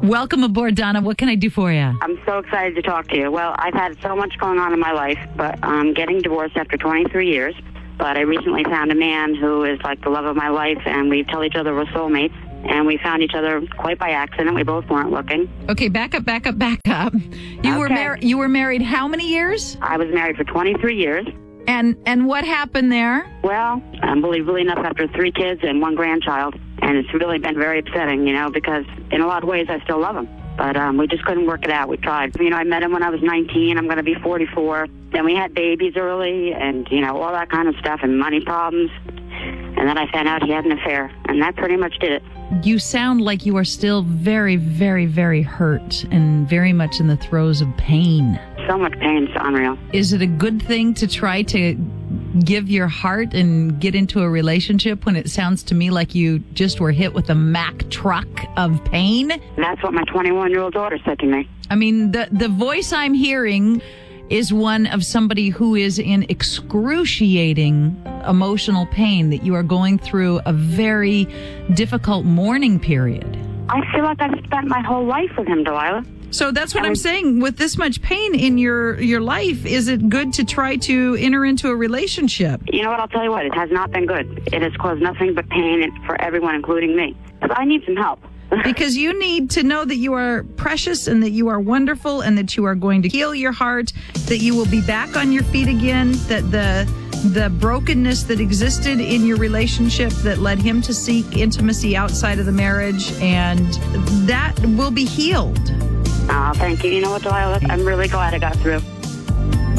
Welcome aboard, Donna. What can I do for you? I'm so excited to talk to you. Well, I've had so much going on in my life, but I'm getting divorced after 23 years. But I recently found a man who is like the love of my life, and we tell each other we're soulmates. And we found each other quite by accident. We both weren't looking. Okay, back up. You were married how many years? I was married for 23 years. And what happened there? Well, unbelievably enough, after 3 kids and 1 grandchild. And it's really been very upsetting, because in a lot of ways I still love him. But we just couldn't work it out. We tried. I met him when I was 19. I'm going to be 44. Then we had babies early and, all that kind of stuff and money problems. And then I found out he had an affair. And that pretty much did it. You sound like you are still very, very, very hurt and very much in the throes of pain. So much pain, it's unreal. Is it a good thing to try to give your heart and get into a relationship when it sounds to me like you just were hit with a Mack truck of pain? That's what my 21-year-old daughter said to me. I mean, the voice I'm hearing is one of somebody who is in excruciating emotional pain, that you are going through a very difficult mourning period. I feel like I've spent my whole life with him, Delilah. So that's what I'm saying. With this much pain in your life, is it good to try to enter into a relationship? You know what? I'll tell you what. It has not been good. It has caused nothing but pain for everyone, including me. But I need some help. Because you need to know that you are precious and that you are wonderful and that you are going to heal your heart, that you will be back on your feet again, that the brokenness that existed in your relationship that led him to seek intimacy outside of the marriage, and that will be healed. Oh, thank you. You know what, Delilah? I'm really glad I got through.